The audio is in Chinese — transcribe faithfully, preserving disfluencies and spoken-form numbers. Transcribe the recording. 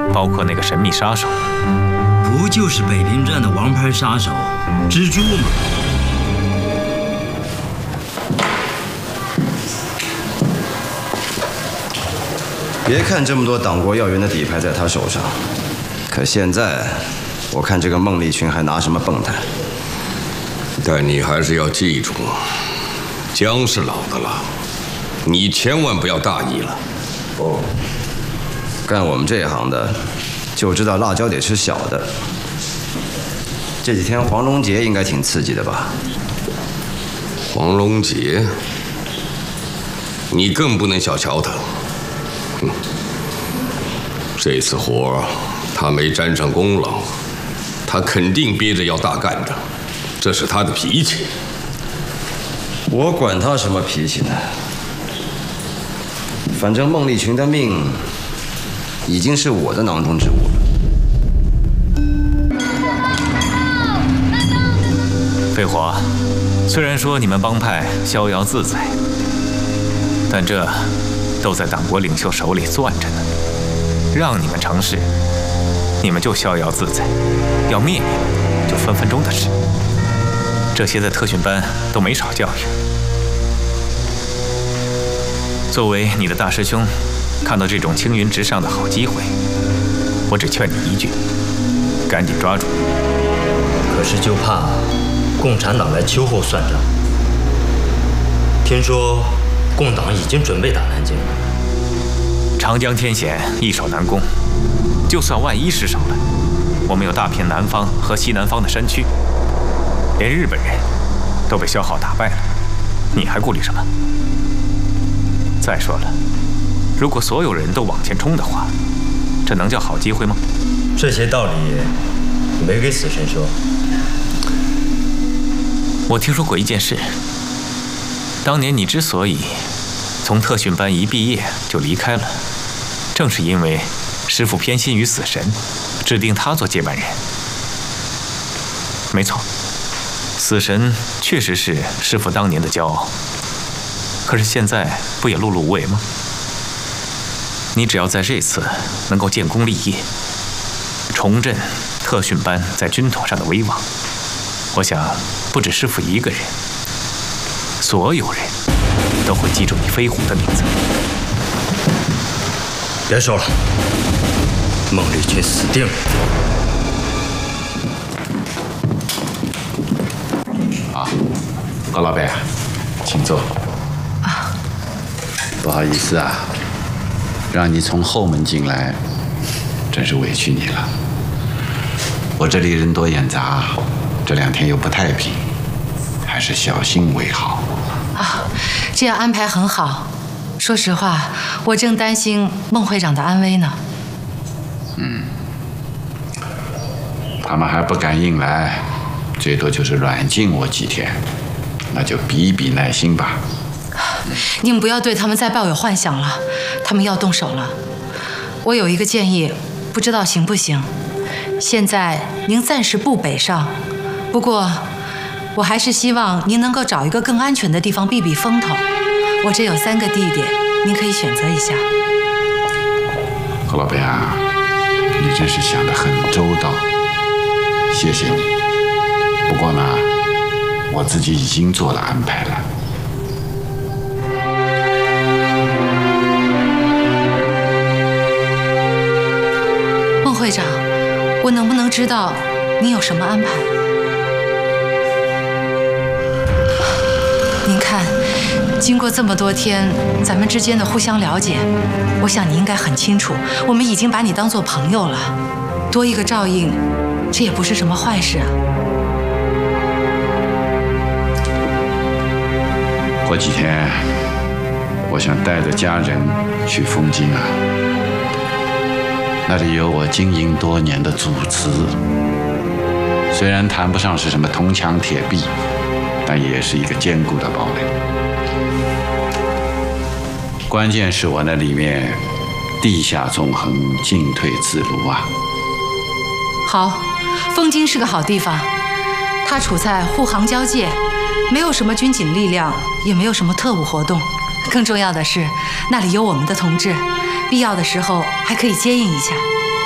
包括那个神秘杀手。 不就是北平站的王牌杀手蜘蛛吗？ 别看这么多党国要员的底牌在他手上，可现在我看这个孟丽群还拿什么蹦跶？ 但你还是要记住，姜是老的了，你千万不要大意了。 哦，干我们这一行的就知道辣椒得吃小的。这几天黄龙节应该挺刺激的吧？ 黄龙节，你更不能小瞧他。嗯，这次活他没沾上功劳，他肯定憋着要大干的，这是他的脾气。 我管他什么脾气呢？反正孟丽群的命已经是我的囊中之物了。 飞火，虽然说你们帮派逍遥自在，但这都在党国领袖手里攥着呢。让你们成事，你们就逍遥自在；要灭你们，就分分钟的事。这些在特训班都没少教育。作为你的大师兄，看到这种青云直上的好机会，我只劝你一句：赶紧抓住。 可是就怕共产党来秋后算账。听说共党已经准备打南京了。 长江天险，易守难攻。就算万一失手了，我们有大片南方和西南方的山区，连日本人都被消耗打败了，你还顾虑什么？再说了，如果所有人都往前冲的话，这能叫好机会吗？ 这些道理你没给死神说。 我听说过一件事，当年你之所以从特训班一毕业就离开了，正是因为师父偏心于死神，指定他做接班人。没错，死神确实是师父当年的骄傲，可是现在不也碌碌无为吗？你只要在这次能够建功立业，重振特训班在军统上的威望，我想不止师父一个人，所有人都会记住你飞虎的名字。 别说了，孟丽群死定了。 啊，高老板，请坐。 啊， 不好意思啊，让你从后门进来，真是委屈你了。我这里人多眼杂，这两天又不太平，还是小心为好。 啊，这样安排很好。说实话，我正担心孟会长的安危呢。 嗯，他们还不敢硬来，最多就是软禁我几天，那就比比耐心吧。 你们不要对他们再抱有幻想了，他们要动手了。我有一个建议，不知道行不行。现在您暂时不北上，不过我还是希望您能够找一个更安全的地方避避风头。我这有三个地点，您可以选择一下。 何老板啊，你真是想得很周到，谢谢你。不过呢，我自己已经做了安排了。 孟会长，我能不能知道您有什么安排？您看，经过这么多天咱们之间的互相了解，我想你应该很清楚，我们已经把你当作朋友了，多一个照应，这也不是什么坏事啊。 过几天，我想带着家人去枫京啊，那里有我经营多年的祖祠，虽然谈不上是什么铜墙铁壁，但也是一个坚固的堡垒。关键是我那里面地下纵横，进退自如啊。 好，枫京是个好地方，它处在沪杭交界，没有什么军警力量，也没有什么特务活动。更重要的是，那里有我们的同志，必要的时候还可以接应一下。